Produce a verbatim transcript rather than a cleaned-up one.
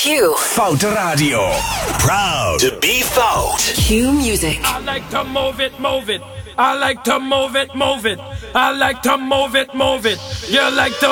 Q. Foute Radio. Proud to be Fout. Q Music. I like to move it, move it. I like to move it, move it. I like to move it, move it. You like to